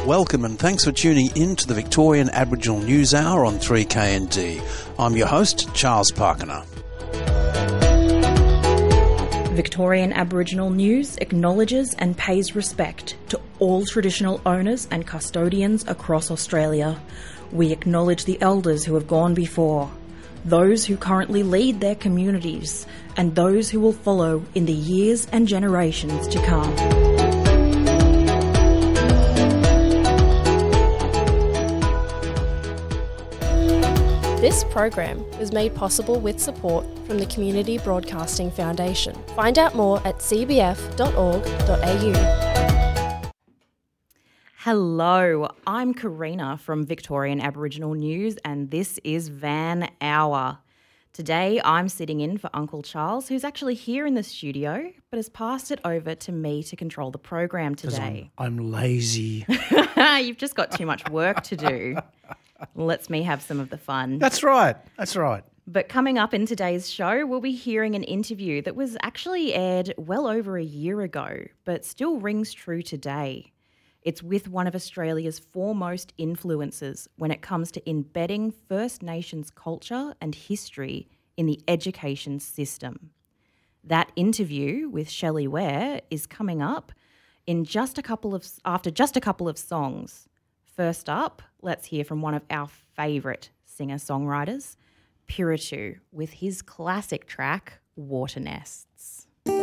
Welcome and thanks for tuning in to the Victorian Aboriginal News Hour on 3KND. I'm your host, Charles Parkiner. Victorian Aboriginal News acknowledges and pays respect to all traditional owners and custodians across Australia. We acknowledge the elders who have gone before, those who currently lead their communities, and those who will follow in the years and generations to come. This program was made possible with support from the Community Broadcasting Foundation. Find out more at cbf.org.au. Hello, I'm Karina from Victorian Aboriginal News and this is Van Hour. Today I'm sitting in for Uncle Charles, who's actually here in the studio but has passed it over to me to control the program today. I'm lazy. You've just got too much work to do. Lets me have some of the fun. That's right. But coming up in today's show, we'll be hearing an interview that was actually aired well over a year ago, but still rings true today. It's with one of Australia's foremost influencers when it comes to embedding First Nations culture and history in the education system. That interview with Shelley Ware is coming up in after just a couple of songs. First up, let's hear from one of our favourite singer-songwriters, Piritu, with his classic track, Water Nests.